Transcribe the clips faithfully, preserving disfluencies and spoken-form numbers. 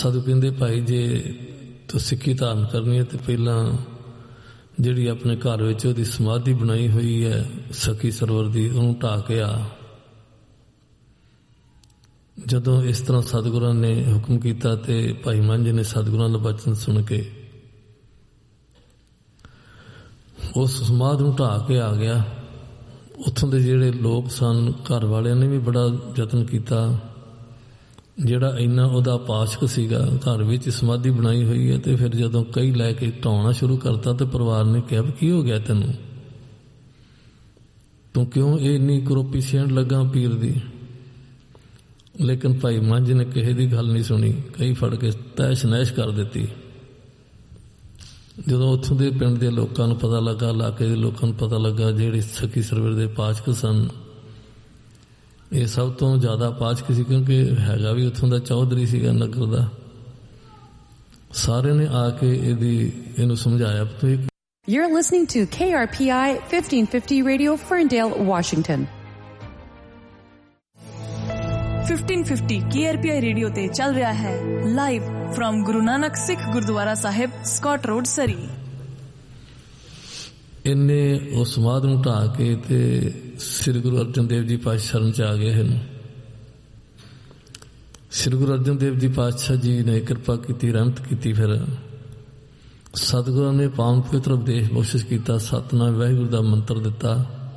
ਸਾਧੂ ਕਹਿੰਦੇ ਭਾਈ ਜੇ ਤੂੰ ਸਿੱਖੀ ਧਾਰਨ ਕਰਨੀ ਹੈ ਤੇ ਪਹਿਲਾਂ ਜਿਹੜੀ ਆਪਣੇ ਘਰ ਵਿੱਚ ਉਹਦੀ ਸਮਾਧੀ ਬਣਾਈ ਹੋਈ ਹੈ ਸਖੀ ਸਰਵਰ ਦੀ ਉਹਨੂੰ ਢਾਹ ਕੇ ਆ। ਜਦੋਂ ਇਸ ਤਰ੍ਹਾਂ ਸਤਿਗੁਰਾਂ ਨੇ ਹੁਕਮ ਕੀਤਾ ਤੇ ਭਾਈ ਮੰਝ ਨੇ ਸਤਿਗੁਰਾਂ ਦਾ ਬਚਨ ਸੁਣ ਕੇ ਉਸ ਸਮਾਧ ਨੂੰ ਢਾਹ ਕੇ ਆ ਗਿਆ। ਉੱਥੋਂ ਦੇ ਜਿਹੜੇ ਲੋਕ ਸਨ ਘਰ ਵਾਲਿਆਂ ਨੇ ਵੀ ਬੜਾ ਯਤਨ ਕੀਤਾ। ਜਿਹੜਾ ਇੰਨਾ ਉਹਦਾ ਪਾਸ਼ਕ ਸੀਗਾ ਘਰ ਵਿੱਚ ਸਮਾਧੀ ਬਣਾਈ ਹੋਈ ਹੈ ਤੇ ਫਿਰ ਜਦੋਂ ਕਈ ਲੈ ਕੇ ਢਾਉਣਾ ਸ਼ੁਰੂ ਕਰਤਾ ਤੇ ਪਰਿਵਾਰ ਨੇ ਕਿਹਾ ਕੀ ਹੋ ਗਿਆ ਤੈਨੂੰ, ਤੂੰ ਕਿਉਂ ਇਹ ਇੰਨੀ ਕਰੋਪੀ ਸੇਣ ਲੱਗਾ ਪੀਰ ਦੀ। ਲੇਕਿਨ ਭਾਈ ਮੰਝ ਨੇ ਕਿਸੇ ਦੀ ਗੱਲ ਨਹੀਂ ਸੁਣੀ, ਕਈ ਫੜ ਕੇ ਤੈਸ਼ ਨੈਸ਼ ਕਰ ਦਿੱਤੀ। ਜਦੋਂ ਉੱਥੋਂ ਦੇ ਪਿੰਡ ਦੇ ਲੋਕਾਂ ਨੂੰ ਪਤਾ ਲੱਗਾ, ਇਲਾਕੇ ਦੇ ਲੋਕਾਂ ਨੂੰ ਪਤਾ ਲੱਗਾ ਜਿਹੜੇ ਸਖੀ ਸਰਵਰ ਦੇ ਪਾਸ਼ਕ ਸਨ, ਇਹ ਸਭ ਤੋਂ ਜ਼ਿਆਦਾ ਪਾਸ਼ਕ ਸੀ ਕਿਉਂਕਿ ਹੈਗਾ ਵੀ ਉੱਥੋਂ ਦਾ ਚੌਧਰੀ ਸੀਗਾ ਨਗਰ ਦਾ। ਸਾਰਿਆਂ ਨੇ ਆ ਕੇ ਇਹਦੀ ਇਹਨੂੰ ਸਮਝਾਇਆ। You're listening to K R P I fifteen fifty Radio Ferndale, Washington. fifteen fifty K R P I radio ਤੇ ਚੱਲ ਰਿਹਾ ਹੈ ਲਾਈਵ ਫਰਮ ਗੁਰੂ ਨਾਨਕ ਸਿੱਖ ਗੁਰਦੁਆਰਾ ਸਾਹਿਬ, ਸਕਾਟ ਰੋਡ, ਸਰੀ। ਇਹਨੇ ਉਸ ਸਮਾਧ ਨੂੰ ਢਾਹ ਕੇ ਤੇ ਸ੍ਰੀ ਗੁਰੂ ਅਰਜਨ ਦੇਵ ਜੀ ਪਾਤਸ਼ਾਹ ਸ਼ਰਨ ਚ ਆ ਗਏ ਹਨ। ਸ੍ਰੀ ਗੁਰੂ ਅਰਜਨ ਦੇਵ ਜੀ ਪਾਤਸ਼ਾਹ ਜੀ ਨੇ ਕਿਰਪਾ ਕੀਤੀ, ਰਹਿਮਤ ਕੀਤੀ। ਫਿਰ ਸਤਿਗੁਰਾਂ ਨੇ ਪਾਵਨ ਪਵਿੱਤਰ ਉਪਦੇਸ਼ ਬਖਸ਼ਿਸ਼ ਕੀਤਾ, ਸਤਿਨਾਮ ਵਾਹਿਗੁਰੂ ਦਾ ਮੰਤਰ ਦਿੱਤਾ।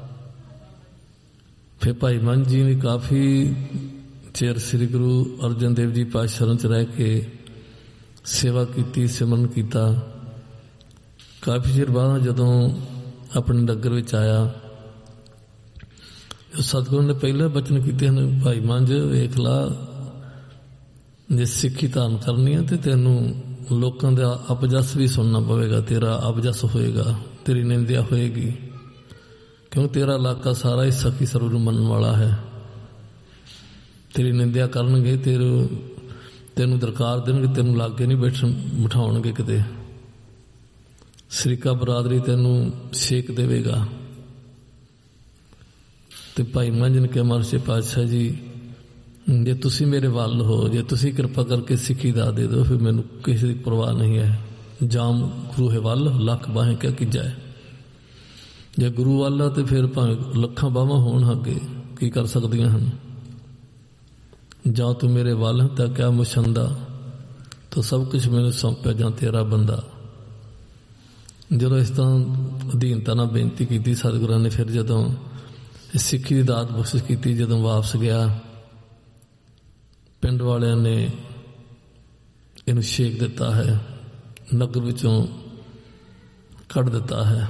ਫਿਰ ਭਾਈ ਮੰਝ ਜੀ ਨੇ ਕਾਫੀ ਚਿਰ ਸ੍ਰੀ ਗੁਰੂ ਅਰਜਨ ਦੇਵ ਜੀ ਪਾਤਸ਼ਾਹ ਸ਼ਰਨ ਚ ਰਹਿ ਕੇ ਸੇਵਾ ਕੀਤੀ, ਸਿਮਰਨ ਕੀਤਾ। ਕਾਫੀ ਚਿਰ ਬਾਅਦ ਜਦੋਂ ਆਪਣੇ ਨਗਰ ਵਿੱਚ ਆਇਆ, ਸਤਿਗੁਰੂ ਨੇ ਪਹਿਲੇ ਬਚਨ ਕੀਤੇ ਹਨ, ਭਾਈ ਮੰਝ ਵੇਖ ਲਾ, ਜੇ ਸਿੱਖੀ ਧਾਰਨ ਕਰਨੀ ਹੈ ਤੇ ਤੈਨੂੰ ਲੋਕਾਂ ਦਾ ਅਪਜਸ ਵੀ ਸੁਣਨਾ ਪਵੇਗਾ, ਤੇਰਾ ਅਪਜਸ ਹੋਏਗਾ, ਤੇਰੀ ਨਿੰਦਿਆ ਹੋਏਗੀ, ਕਿਉਂ ਤੇਰਾ ਇਲਾਕਾ ਸਾਰਾ ਹੀ ਸਖੀ ਸਰਵਰ ਨੂੰ ਮੰਨਣ ਵਾਲਾ ਹੈ। ਤੇਰੀ ਨਿੰਦਿਆ ਕਰਨਗੇ, ਤੇਰੇ ਤੈਨੂੰ ਦਰਕਾਰ ਦੇਣਗੇ, ਤੈਨੂੰ ਲਾਗੇ ਨਹੀਂ ਬੈਠਣ ਬਿਠਾਉਣਗੇ, ਕਿਤੇ ਸ਼ਰੀਕਾ ਬਰਾਦਰੀ ਤੈਨੂੰ ਛੇਕ ਦੇਵੇਗਾ। ਤੇ ਭਾਈ ਮੰਝ ਨੇ ਕਿਹਾ, ਮਹਾਰਾਜ ਪਾਤਸ਼ਾਹ ਜੀ ਜੇ ਤੁਸੀਂ ਮੇਰੇ ਵੱਲ ਹੋ, ਜੇ ਤੁਸੀਂ ਕਿਰਪਾ ਕਰਕੇ ਸਿੱਖੀ ਦਾ ਦੇ ਦਿਓ, ਫਿਰ ਮੈਨੂੰ ਕਿਸੇ ਦੀ ਪਰਵਾਹ ਨਹੀਂ ਹੈ। ਜਾਮ ਗੁਰੂ ਹੈ ਵੱਲ ਲੱਖ ਬਾहें ਕਿਆ ਕੀਜੈ। ਜੇ ਗੁਰੂ ਵੱਲ ਆ ਤੇ ਫਿਰ ਭਾਵੇਂ ਲੱਖਾਂ ਬਾਹਾਂ ਹੋਣ ਅੱਗੇ, ਕੀ ਕਰ ਸਕਦੀਆਂ ਹਨ। ਜਾਂ ਤੂੰ ਮੇਰੇ ਵੱਲ ਤਾਂ ਕਿਆ ਮੁਸ਼ੰਦਾ, ਤੂੰ ਸਭ ਕੁਛ ਮੈਨੂੰ ਸੌਂਪਿਆ ਜਾਂ ਤੇਰਾ ਬੰਦਾ। ਜਦੋਂ ਇਸ ਤਰ੍ਹਾਂ ਅਧੀਨਤਾ ਨਾਲ ਬੇਨਤੀ ਕੀਤੀ ਸਤਿਗੁਰਾਂ ਨੇ, ਫਿਰ ਜਦੋਂ ਸਿੱਖੀ ਦੀ ਦਾਤ ਬਖਸ਼ਿਸ਼ ਕੀਤੀ, ਜਦੋਂ ਵਾਪਸ ਗਿਆ ਪਿੰਡ ਵਾਲਿਆਂ ਨੇ ਇਹਨੂੰ ਛੇਕ ਦਿੱਤਾ ਹੈ, ਨਗਰ ਵਿੱਚੋਂ ਕੱਢ ਦਿੱਤਾ ਹੈ।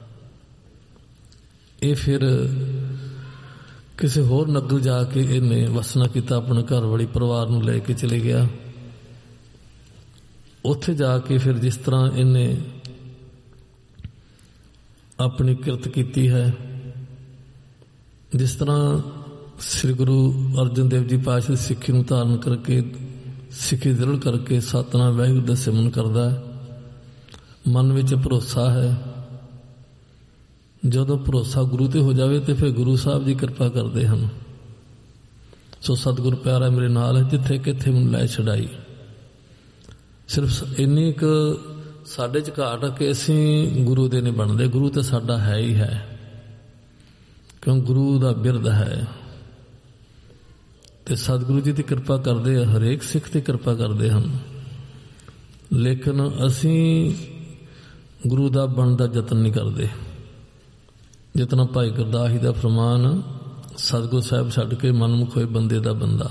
ਇਹ ਫਿਰ ਕਿਸੇ ਹੋਰ ਨਗਰ ਜਾ ਕੇ ਇਹਨੇ ਵਸਣਾ ਕੀਤਾ, ਆਪਣੇ ਘਰ ਵਾਲੀ ਪਰਿਵਾਰ ਨੂੰ ਲੈ ਕੇ ਚਲੇ ਗਿਆ। ਉੱਥੇ ਜਾ ਕੇ ਫਿਰ ਜਿਸ ਤਰ੍ਹਾਂ ਇਹਨੇ ਆਪਣੀ ਕਿਰਤ ਕੀਤੀ ਹੈ, ਜਿਸ ਤਰ੍ਹਾਂ ਸ੍ਰੀ ਗੁਰੂ ਅਰਜਨ ਦੇਵ ਜੀ ਪਾਤਸ਼ਾਹ ਸਿੱਖੀ ਨੂੰ ਧਾਰਨ ਕਰਕੇ, ਸਿੱਖੀ ਦ੍ਰਿੜ ਕਰਕੇ ਸਤਿਨਾਮ ਵਾਹਿਗੁਰੂ ਦਾ ਸਿਮਰਨ ਕਰਦਾ ਹੈ, ਮਨ ਵਿੱਚ ਭਰੋਸਾ ਹੈ। ਜਦੋਂ ਭਰੋਸਾ ਗੁਰੂ ਤੇ ਹੋ ਜਾਵੇ ਤੇ ਫਿਰ ਗੁਰੂ ਸਾਹਿਬ ਜੀ ਕਿਰਪਾ ਕਰਦੇ ਹਨ। ਸੋ ਸਤਿਗੁਰ ਪਿਆਰਾ ਮੇਰੇ ਨਾਲ ਹੈ, ਜਿੱਥੇ ਕਿੱਥੇ ਮੈਨੂੰ ਲੈ ਛਡਾਈ। ਸਿਰਫ ਇੰਨੀ ਕੁ ਸਾਡੇ 'ਚ ਘਾਟ ਕਿ ਅਸੀਂ ਗੁਰੂ ਦੇ ਨਹੀਂ ਬਣਦੇ। ਗੁਰੂ ਤਾਂ ਸਾਡਾ ਹੈ ਹੀ ਹੈ, ਕਿਉਂ ਗੁਰੂ ਦਾ ਬਿਰਦ ਹੈ। ਤੇ ਸਤਿਗੁਰੂ ਜੀ ਦੀ ਕਿਰਪਾ ਕਰਦੇ ਆ, ਹਰੇਕ ਸਿੱਖ ਤੇ ਕਿਰਪਾ ਕਰਦੇ ਹਨ। ਲੇਕਿਨ ਅਸੀਂ ਗੁਰੂ ਦਾ ਬਣਨ ਦਾ ਯਤਨ ਨਹੀਂ ਕਰਦੇ। ਜਿਤਨਾ ਭਾਈ ਗੁਰਦਾਸ ਜੀ ਦਾ ਫਰਮਾਨ, ਸਤਿਗੁਰੂ ਸਾਹਿਬ ਛੱਡ ਕੇ ਮਨਮੁਖ ਹੋਏ ਬੰਦੇ ਦਾ ਬੰਦਾ।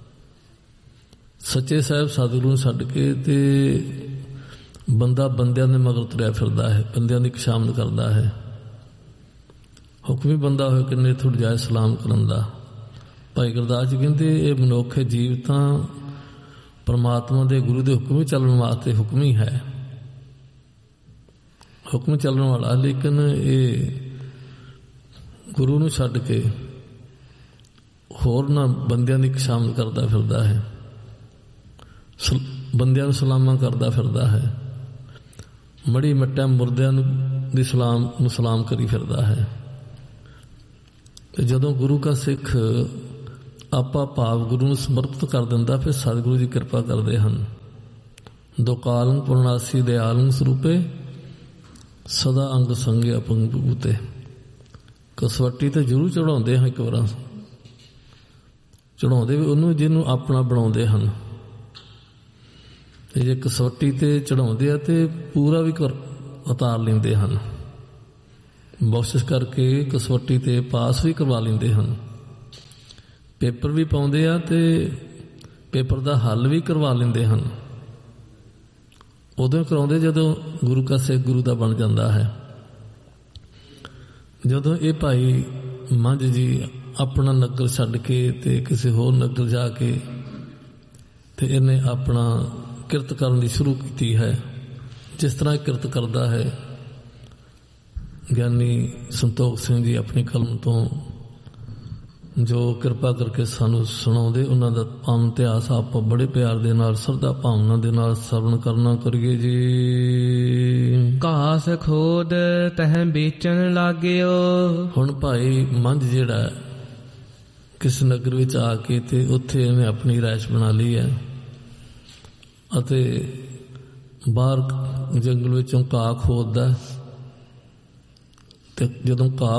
ਸੱਚੇ ਸਾਹਿਬ ਸਤਿਗੁਰੂ ਨੂੰ ਛੱਡ ਕੇ ਤੇ ਬੰਦਾ ਬੰਦਿਆਂ ਦੇ ਮਗਰ ਤੁਰਿਆ ਫਿਰਦਾ ਹੈ, ਬੰਦਿਆਂ ਦੀ ਖੁਸ਼ਾਮਦ ਕਰਦਾ ਹੈ। ਹੁਕਮੀ ਬੰਦਾ ਹੋਏ ਕਿੰਨੇ ਥੁੜ ਜਾਏ ਸਲਾਮ ਕਰਨ ਦਾ। ਭਾਈ ਗੁਰਦਾਸ ਜੀ ਕਹਿੰਦੇ ਇਹ ਮਨੁੱਖ ਜੀਵ ਤਾਂ ਪਰਮਾਤਮਾ ਦੇ ਗੁਰੂ ਦੇ ਹੁਕਮ ਵਿੱਚ ਚੱਲਣ ਵਾਸਤੇ ਹੁਕਮੀ ਹੈ, ਹੁਕਮ ਚੱਲਣ ਵਾਲਾ। ਲੇਕਿਨ ਇਹ ਗੁਰੂ ਨੂੰ ਛੱਡ ਕੇ ਹੋਰ ਨਾ ਬੰਦਿਆਂ ਦੀ ਖੁਸ਼ਾਮਦ ਕਰਦਾ ਫਿਰਦਾ ਹੈ, ਬੰਦਿਆਂ ਨੂੰ ਸਲਾਮਾਂ ਕਰਦਾ ਫਿਰਦਾ ਹੈ, ਮੜੀ ਮੱਟਿਆਂ ਮੁਰਦਿਆਂ ਨੂੰ ਦੀ ਸਲਾਮ ਨੂੰ ਸਲਾਮ ਕਰੀ ਫਿਰਦਾ ਹੈ। ਤੇ ਜਦੋਂ ਗੁਰੂ ਕਾ ਸਿੱਖ ਆਪਾ ਭਾਵ ਗੁਰੂ ਨੂੰ ਸਮਰਪਿਤ ਕਰ ਦਿੰਦਾ, ਫਿਰ ਸਤਿਗੁਰੂ ਜੀ ਕਿਰਪਾ ਕਰਦੇ ਹਨ। ਦੁਕਾਲੰ ਪੁਰਨਾਸੀ ਦਿਆਲੰ ਸਰੂਪੇ ਸਦਾ ਅੰਗ ਸੰਗੇ ਅਪੰਗ ਬੂਤੇ। ਕਸਵੱਟੀ ਤੇ ਜ਼ਰੂਰ ਚੜਾਉਂਦੇ ਹਾਂ, ਇੱਕ ਵਾਰ ਚੜਾਉਂਦੇ ਵੀ ਉਹਨੂੰ ਜਿਹਨੂੰ ਆਪਣਾ ਬਣਾਉਂਦੇ ਹਨ। ਤੇ ਜੇ ਕਸਵੱਟੀ ਤੇ ਚੜਾਉਂਦੇ ਆ ਤੇ ਪੂਰਾ ਵੀ ਕਰ ਉਤਾਰ ਲੈਂਦੇ ਹਨ, ਬਖਸ਼ਿਸ਼ ਕਰਕੇ ਕਸਵੱਟੀ ਤੇ ਪਾਸ ਵੀ ਕਰਵਾ ਲੈਂਦੇ ਹਨ। ਪੇਪਰ ਵੀ ਪਾਉਂਦੇ ਆ ਤੇ ਪੇਪਰ ਦਾ ਹੱਲ ਵੀ ਕਰਵਾ ਲੈਂਦੇ ਹਨ। ਉਦੋਂ ਕਰਾਉਂਦੇ ਜਦੋਂ ਗੁਰੂ ਕਾ ਸਿੱਖ ਗੁਰੂ ਦਾ ਬਣ ਜਾਂਦਾ ਹੈ। ਜਦੋਂ ਇਹ ਭਾਈ ਮੰਝ ਜੀ ਆਪਣਾ ਨਗਰ ਛੱਡ ਕੇ ਤੇ ਕਿਸੇ ਹੋਰ ਨਗਰ ਜਾ ਕੇ ਤੇ ਇਹਨੇ ਆਪਣਾ ਕਿਰਤ ਕਰਨ ਦੀ ਸ਼ੁਰੂ ਕੀਤੀ ਹੈ। ਜਿਸ ਤਰ੍ਹਾਂ ਕਿਰਤ ਕਰਦਾ ਹੈ ਗਿਆਨੀ ਸੰਤੋਖ ਸਿੰਘ ਜੀ ਆਪਣੀ ਕਲਮ ਤੋਂ, ਜੋ ਕਿਰਪਾ ਕਰਕੇ ਸਾਨੂੰ ਸੁਣਾਉਂਦੇ, ਉਹਨਾਂ ਦਾ ਆਮ ਇਤਿਹਾਸ ਆਪਾਂ ਬੜੇ ਪਿਆਰ ਦੇ ਨਾਲ ਸ਼ਰਧਾ ਭਾਵਨਾ ਦੇ ਨਾਲ ਸਰਵਣ ਕਰਨਾ ਕਰੀਏ ਜੀ। ਘਾਸ ਖੋਦ ਤਹਿ ਵੇਚਣ ਲਾਗਿਓ। ਹੁਣ ਭਾਈ ਮੰਝ ਜਿਹੜਾ ਕਿਸ ਨਗਰ ਵਿੱਚ ਆ ਕੇ ਤੇ ਉੱਥੇ ਇਹਨੇ ਆਪਣੀ ਰਿਹਾਇਸ਼ ਬਣਾ ਲਈ ਹੈ ਅਤੇ ਬਾਹਰ ਜੰਗਲ ਵਿੱਚੋਂ ਘਾਹ ਖੋਦਦਾ ਤੇ ਜਦੋਂ ਘਾਹ